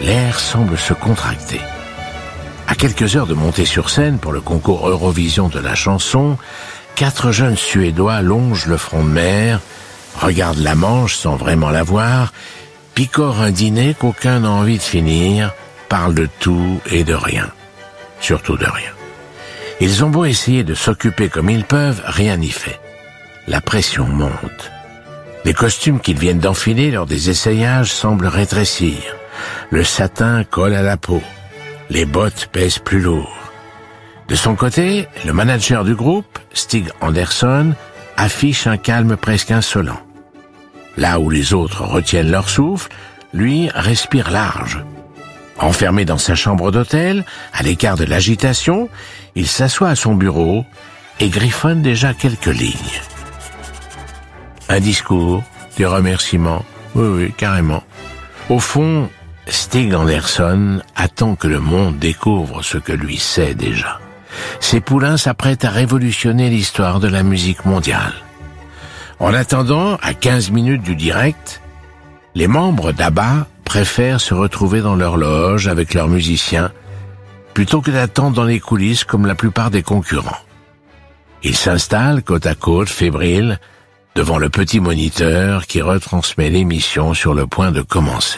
l'air semble se contracter. À quelques heures de monter sur scène pour le concours Eurovision de la chanson, 4 jeunes Suédois longent le front de mer, regardent la Manche sans vraiment la voir, picorent un dîner qu'aucun n'a envie de finir, parlent de tout et de rien. Surtout de rien. Ils ont beau essayer de s'occuper comme ils peuvent, rien n'y fait. La pression monte. Les costumes qu'ils viennent d'enfiler lors des essayages semblent rétrécir. Le satin colle à la peau. Les bottes pèsent plus lourd. De son côté, le manager du groupe, Stig Andersson, affiche un calme presque insolent. Là où les autres retiennent leur souffle, lui respire large. Enfermé dans sa chambre d'hôtel, à l'écart de l'agitation, il s'assoit à son bureau et griffonne déjà quelques lignes. Un discours, des remerciements, oui, carrément. Au fond, Stig Andersson attend que le monde découvre ce que lui sait déjà. Ses poulains s'apprêtent à révolutionner l'histoire de la musique mondiale. En attendant, à 15 minutes du direct, les membres d'ABBA préfèrent se retrouver dans leur loge avec leurs musiciens plutôt que d'attendre dans les coulisses comme la plupart des concurrents. Ils s'installent côte à côte, fébriles, devant le petit moniteur qui retransmet l'émission sur le point de commencer.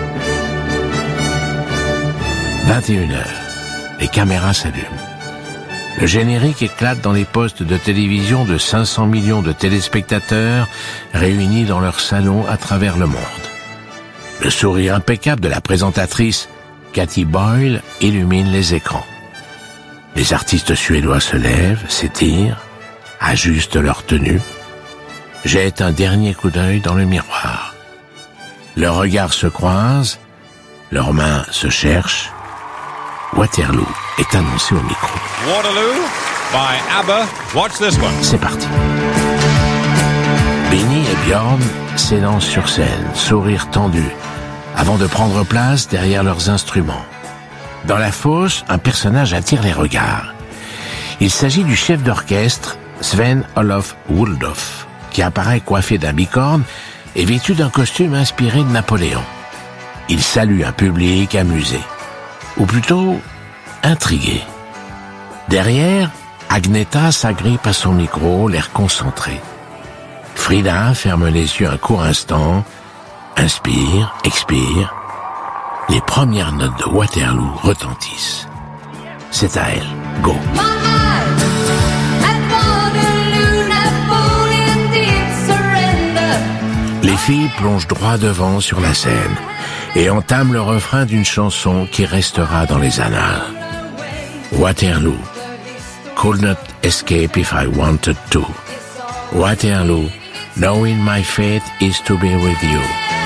21h, les caméras s'allument. Le générique éclate dans les postes de télévision de 500 millions de téléspectateurs réunis dans leur salon à travers le monde. Le sourire impeccable de la présentatrice Cathy Boyle illumine les écrans. Les artistes suédois se lèvent, s'étirent, ajustent leur tenue, jettent un dernier coup d'œil dans le miroir. Leurs regards se croisent, leurs mains se cherchent. Waterloo est annoncé au micro. Waterloo by ABBA. Watch this one. C'est parti. Benny et Björn s'élancent sur scène, sourire tendu, avant de prendre place derrière leurs instruments. Dans la fosse, un personnage attire les regards. Il s'agit du chef d'orchestre, Sven-Olof Wuldoff, qui apparaît coiffé d'un bicorne et vêtu d'un costume inspiré de Napoléon. Il salue un public amusé, ou plutôt intrigué. Derrière, Agneta s'agrippe à son micro, l'air concentré. Frida ferme les yeux un court instant, inspire, expire. Les premières notes de Waterloo retentissent. C'est à elle. Go. Les filles plongent droit devant sur la scène et entament le refrain d'une chanson qui restera dans les annales. Waterloo. Could not escape if I wanted to. Waterloo. Knowing my fate is to be with you.